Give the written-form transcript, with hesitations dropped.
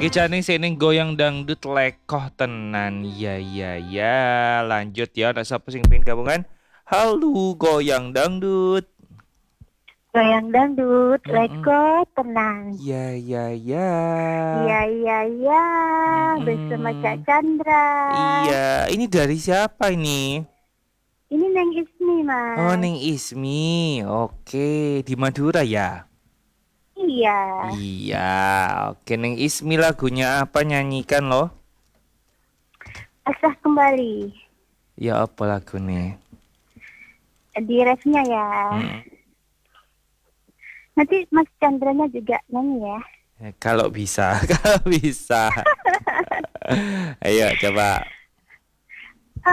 Iki jane sing goyang dangdut lekoh tenan. Ya ya ya, lanjut ya. Ada siapa sing pengen gabungan? Halo goyang dangdut. Goyang dangdut, Mm-mm. Leko tenang. Ya ya ya. Iya, iya, iya. Bersama Cak Mm-mm. Chandra. Iya, ini dari siapa ini? Ini Neng Ismi, Oh, Mas. Neng Ismi. Oke, di Madura ya. Iya. Iya, oke Neng Ismi lagunya apa nyanyikan loh? Asah kembali. Ya apa lagu nih? Di refnya ya. Mm-mm. Nanti Mas Chandranya juga nyanyi ya. Kalau bisa, kalau bisa. Ayo coba.